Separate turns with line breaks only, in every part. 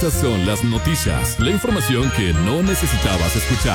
Estas son las noticias, la información que no necesitabas escuchar.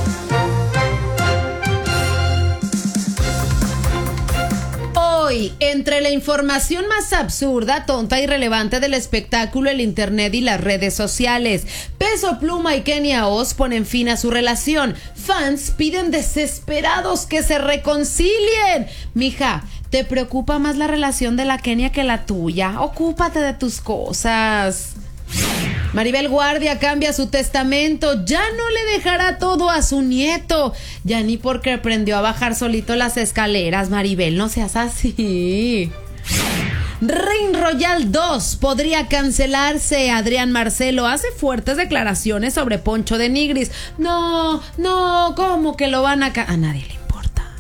Hoy, entre la información más absurda, tonta y irrelevante del espectáculo, el internet y las redes sociales, Peso Pluma y Kenia Oz ponen fin a su relación. Fans piden desesperados que se reconcilien. Mija, ¿te preocupa más la relación de la Kenia que la tuya? Ocúpate de tus cosas. Maribel Guardia cambia su testamento, ya no le dejará todo a su nieto, ya ni porque aprendió a bajar solito las escaleras. Maribel, no seas así. Reign Royal 2 podría cancelarse. Adrián Marcelo hace fuertes declaraciones sobre Poncho de Nigris. No, ¿cómo que lo van a nadie le importa.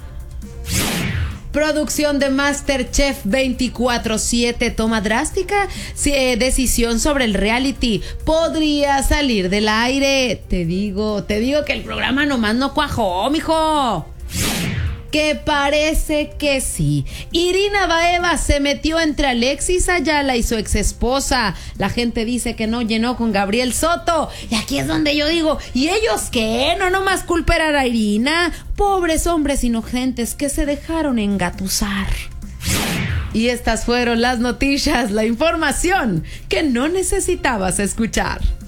Producción de MasterChef 24/7 toma drástica decisión sobre el reality. Podría salir del aire. Te digo que el programa nomás no cuajó, mijo. Que parece que sí. Irina Baeva se metió entre Alexis Ayala y su ex esposa. La gente dice que no llenó con Gabriel Soto. Y aquí es donde yo digo, ¿y ellos qué? No nomás culpar a Irina. Pobres hombres inocentes que se dejaron engatusar. Y estas fueron las noticias, la información que no necesitabas escuchar.